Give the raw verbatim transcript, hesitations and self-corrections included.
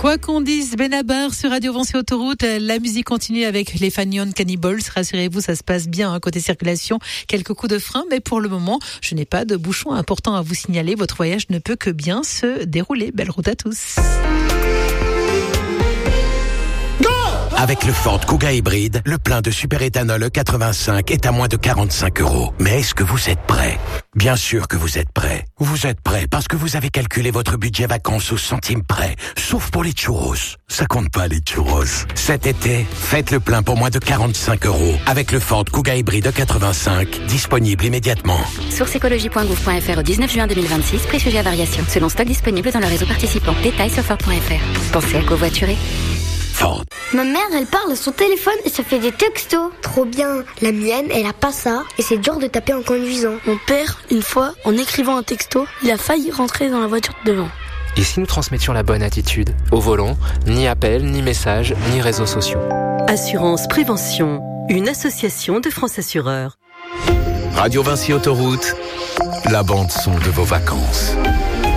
Quoi qu'on dise, Benabar sur Radio Vinci Autoroute, la musique continue avec les Fanion Cannibals. Rassurez-vous, ça se passe bien hein, côté circulation. Quelques coups de frein, mais pour le moment, je n'ai pas de bouchon important à vous signaler. Votre voyage ne peut que bien se dérouler. Belle route à tous. Avec le Ford Kuga hybride, le plein de superéthanol E quatre-vingt-cinq est à moins de quarante-cinq euros. Mais est-ce que vous êtes prêts ? Bien sûr que vous êtes prêts. Vous êtes prêts parce que vous avez calculé votre budget vacances au centime près. Sauf pour les churros. Ça compte pas les churros. Cet été, faites le plein pour moins de quarante-cinq euros. Avec le Ford Kuga hybride E quatre-vingt-cinq, disponible immédiatement. Source écologie point gouv point f r au dix-neuf juin deux mille vingt-six, prix sujet à variation. Selon stock disponible dans le réseau participant. Détails sur ford point f r. Pensez à covoiturer. Ford. Ma mère, elle parle à son téléphone et ça fait des textos. Trop bien. La mienne, elle a pas ça et c'est dur de taper en conduisant. Mon père, une fois, en écrivant un texto, il a failli rentrer dans la voiture de devant. Et si nous transmettions la bonne attitude ? Au volant, ni appel, ni message, ni réseaux sociaux. Assurance Prévention, une association de France Assureurs. Radio Vinci Autoroute, la bande son de vos vacances.